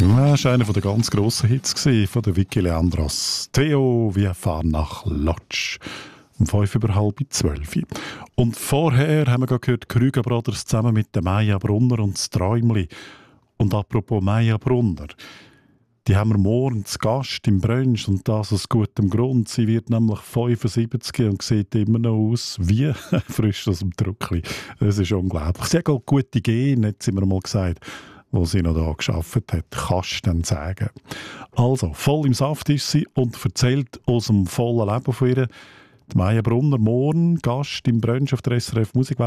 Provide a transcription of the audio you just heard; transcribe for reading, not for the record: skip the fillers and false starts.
Das war einer der ganz grossen Hits von der Vicky Leandros. Theo, wir fahren nach Lodz. Um 11:05. Und vorher haben wir gerade gehört, Krüger Brothers zusammen mit der Maja Brunner und das Träumli. Und apropos Maja Brunner, die haben wir morgen zu Gast im Brunch und das aus gutem Grund. Sie wird nämlich 75 und sieht immer noch aus wie frisch aus dem Druckli. Das ist unglaublich. Sie hat auch gute Gene, hat sie mir mal gesagt, wo sie noch da gearbeitet hat. Kannst du dann sagen. Also, voll im Saft ist sie und erzählt aus dem vollen Leben von ihr. Die Maja Brunner morgen Gast im Brunch auf der SRF Musik.